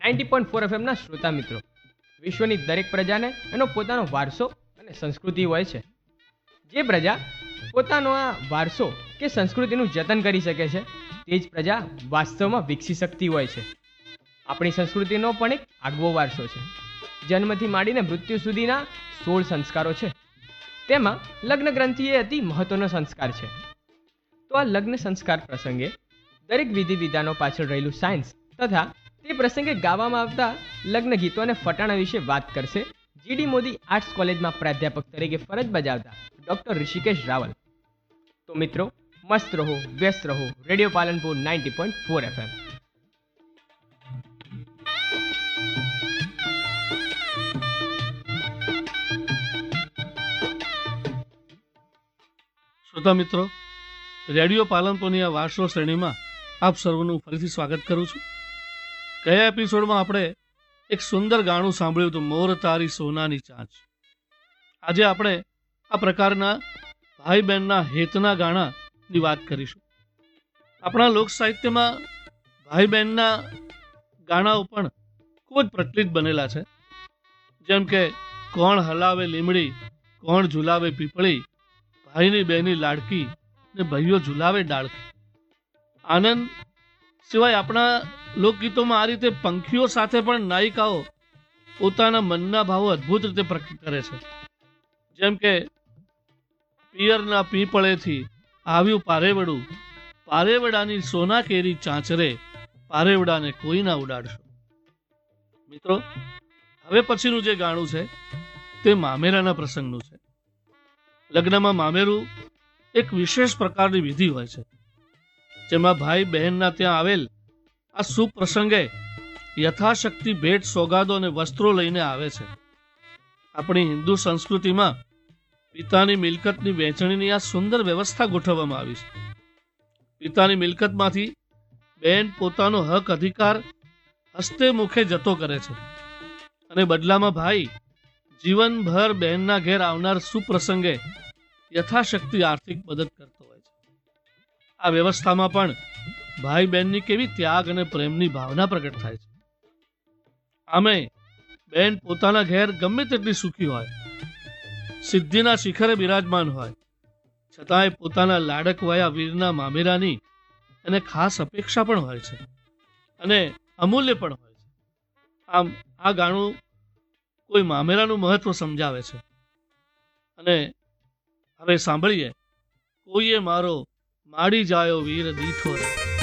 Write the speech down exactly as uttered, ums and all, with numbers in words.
Ninety point four એફએમના શ્રોતા મિત્રો, વિશ્વની દરેક પ્રજાને એનો પોતાનો વારસો અને સંસ્કૃતિ હોય છે. જે પ્રજા પોતાનો આ વારસો કે સંસ્કૃતિનું જતન કરી શકે છે તે જ પ્રજા વાસ્તવમાં વિકસી શકતી હોય છે. આપણી સંસ્કૃતિનો પણ એક આગવો વારસો છે. જન્મથી માંડીને મૃત્યુ સુધીના સોળ સંસ્કારો છે. તેમાં લગ્ન ગ્રંથિ એ અતિ મહત્વનો સંસ્કાર છે. તો આ લગ્ન સંસ્કાર પ્રસંગે દરેક વિધિ વિધાનો પાછળ રહેલું સાયન્સ તથા તે પ્રસંગે ગાવામાં આવતા લગ્ન ગીતો અને ફટાણા વિશે વાત કરશે જીડી મોદી આર્ટ્સ કોલેજમાં પ્રાધ્યાપક તરીકે ફરજ બજાવતા ડોક્ટર ઋષિકેશ રાવલ. તો મિત્રો, મસ્ત રહો, વ્યસ્ત રહો radio Palanpur ninety point four FM. શ્રોતા મિત્રો, રેડિયો પાલનપુરની આ વારસો શ્રેણીમાં આપ સર્વનું ફરીથી સ્વાગત કરું છું. ગયા એપિસોડમાં આપણે એક સુંદર ગાણું સાંભળ્યું હતું, મોર તારી સોનાની ચાંચ. આજે આપણે આ પ્રકારના ભાઈ બહેનના હેતના ગાણાની વાત કરીશું. આપણા લોક સાહિત્યમાં ભાઈ બહેનના ગાણાઓ પણ ખૂબ જ પ્રચલિત બનેલા છે. જેમ કે કોણ હલાવે લીમડી, કોણ ઝુલાવે પીપળી, ભાઈની બહેની લાડકી ને ભાઈઓ ઝુલાવે ડાળકી. આનંદ સિવાય આપણા લોકગીતોમાં આ રીતે પંખીઓ સાથે પણ નાયિકાઓ પોતાના મનના ભાવો અદ્ભુત રીતે પ્રકટ કરે છે. જેમ કે પિયરના પીપળેથી આવ્યું પારેવડું, પારેવડાની સોના કેરી ચાંચરે, પારેવડાને કોઈ ના ઉડાડશો. મિત્રો, હવે પછીનું જે ગાણું છે તે મામેરાના પ્રસંગનું છે. લગ્નમાં મામેરું એક વિશેષ પ્રકારની વિધિ હોય છે, જેમાં ભાઈ બહેનના ત્યાં આવેલ આ શુભ પ્રસંગે યથાશક્તિ ભેટ, સોગાદો અને વસ્ત્રો લઈને આવે છે. આપણી હિન્દુ સંસ્કૃતિમાં પિતાની મિલકતની વહેંચણીની આ સુંદર વ્યવસ્થા ગોઠવવામાં આવી છે. પિતાની મિલકતમાંથી બહેન પોતાનો હક અધિકાર હસ્તે મુખે જતો કરે છે અને બદલામાં ભાઈ જીવનભર બહેનના ઘેર આવનાર સુપ્રસંગે યથાશક્તિ આર્થિક મદદ કરતો હોય છે. આ વ્યવસ્થામાં પણ ભાઈ બહેનની કેવી ત્યાગ અને પ્રેમની ભાવના પ્રગટ થાય છે. આમે બહેન પોતાના ઘેર ગમે તેટલી સુખી હોય, સિદ્ધિના શિખરે બિરાજમાન હોય, છતાંય પોતાના લાડકવાયા વીરના મામેરાની અને ખાસ અપેક્ષા પણ હોય છે અને અમૂલ્ય પણ હોય છે. આમ આ ગાણું કોઈ મામેરાનું મહત્વ સમજાવે છે. અને હવે સાંભળીએ, કોઈએ મારો માડી જાયો વીર દીઠો રે.